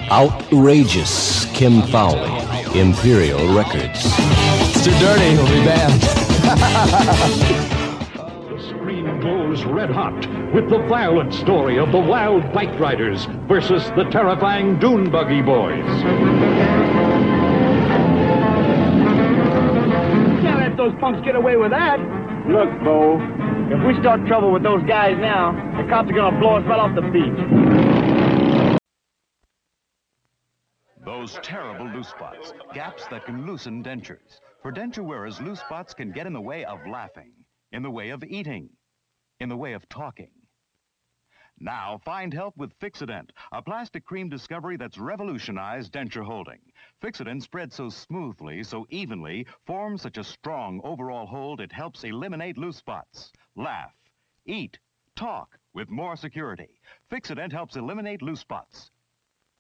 Outrageous Kim Fowley, Imperial Records. It's too dirty, he'll be banned. The screen goes red hot with the violent story of the wild bike riders versus the terrifying dune buggy boys. Can't let those punks get away with that. Look, Bo, if we start trouble with those guys now, the cops are gonna blow us right off the beach. Those terrible loose spots, gaps that can loosen dentures. For denture wearers, loose spots can get in the way of laughing, in the way of eating, in the way of talking. Now, find help with Fixodent, a plastic cream discovery that's revolutionized denture holding. Fixodent spreads so smoothly, so evenly, forms such a strong overall hold, it helps eliminate loose spots. Laugh, eat, talk with more security. Fixodent helps eliminate loose spots.